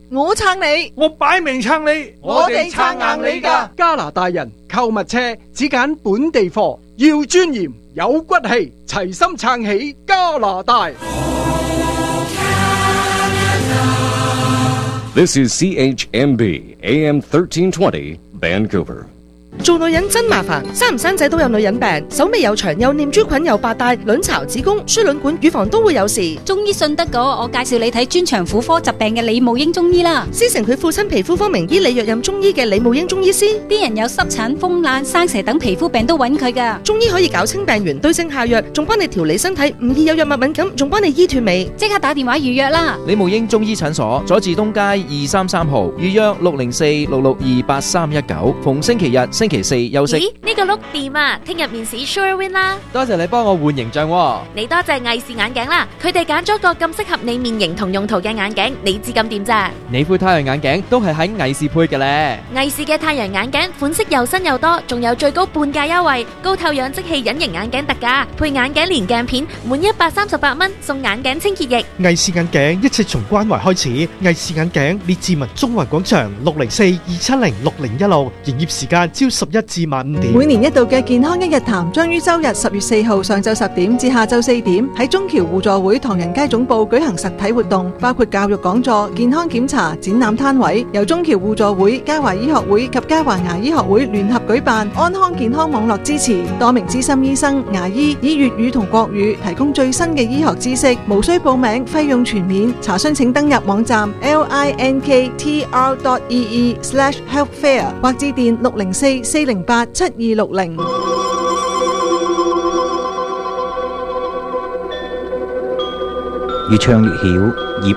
我撐你， 我擺明撐你， 我哋撐硬你㗎。 加拿大人購物車只揀本地貨，要尊嚴有骨氣，齊心撐起加拿大。 This is CHMB AM 1320 Vancouver。 做女人真麻煩，生唔生仔都有女人病，手尾又長，又念珠菌，又白帶，卵巢、子宮、輸卵管、乳房都會有事。 中醫信得過，我介紹你睇專長婦科疾病嘅李慕英中醫啦。 師承佢父親皮膚科名醫李若任中醫嘅李慕英中醫師， 啲人有濕疹、風癩、生蛇等皮膚病都揾佢噶。 中醫可以搞清病源，對症下藥，仲幫你調理身體，唔易有藥物敏感，仲幫你醫脫尾。 即刻打電話預約啦！ 李慕英中醫診所，佐治東街233號，預約604-662-8319，逢星期日、星期四休息。 咦，呢個碌掂啊！聽日面試 Sure Win 啦！ 多謝你幫我換形象喎。 你多謝藝視眼鏡啦，佢哋揀咗個咁適合你面型同用途嘅眼鏡，你知咁掂咋？ 你副太陽眼鏡都係喺藝視配嘅咧。 藝視嘅太陽眼鏡款式又新又多，仲有最高半價優惠，高透氧即棄隱形眼鏡特價，配眼鏡連鏡片，滿138蚊送眼鏡清潔液。 藝視眼鏡一切從關懷開始，藝視眼鏡列治文中環廣場604-270-6016，營業時間朝11至晚5點。 每年一度嘅健康一日談將於周日10月4號上晝10點至下晝4點喺中橋互助會唐人街總部舉行實體活動，包括教育講座、健康檢查、展覽攤位，由中橋互助會、嘉華醫學會及嘉華牙醫學會聯合舉辦，安康健康網絡支持，多名資深醫生、牙醫以粵語同國語提供最新嘅醫學知識，無需報名，費用全免。查詢請登入網站 linktr.ee/healthfair 或致電604-408-7260。 越唱越曉，葉